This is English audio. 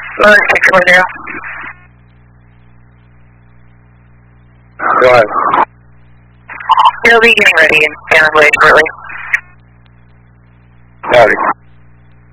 640. Go ahead. He'll be getting ready and on the way shortly. Howdy.